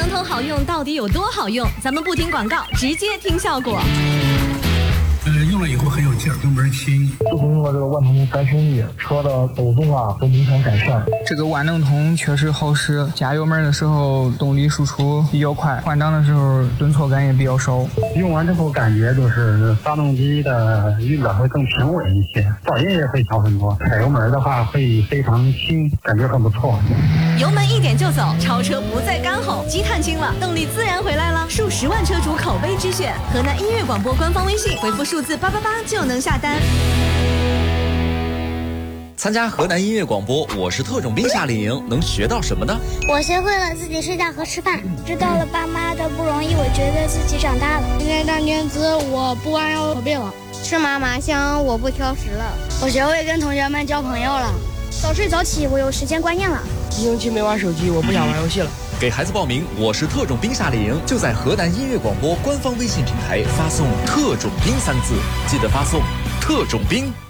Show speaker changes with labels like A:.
A: 龙头好用到底有多好用？咱们不听广告，直接听效果。
B: 用了以后很有劲儿，油门轻。
C: 自从用了这个万能通3升力，车的抖动啊都明显改善。
D: 这个万能通确实好使，加油门的时候动力输出比较快，换挡的时候顿挫感也比较少。
C: 用完之后感觉就是发动机的运转会更平稳一些，噪音也会小很多。踩油门的话会非常轻，感觉很不错。
A: 油门一点就走，超车不再干吼，积碳轻了，动力自然回来了。数10万车主口碑之选，河南音乐广播官方微信回复数字888就能下单。
E: 参加河南音乐广播，我是特种兵夏令营，能学到什么呢？
F: 我学会了自己睡觉和吃饭，知道了爸妈的不容易，我觉得自己长大了。
G: 今天大年子，我不光要可别了，
F: 吃嘛嘛香，我不挑食了。
G: 我学会跟同学们交朋友了。
F: 早睡早起，我有时间观念了。
H: 1星期没玩手机，我不想玩游戏了。
E: 给孩子报名我是特种兵夏令营，就在河南音乐广播官方微信平台发送特种兵3字，记得发送特种兵。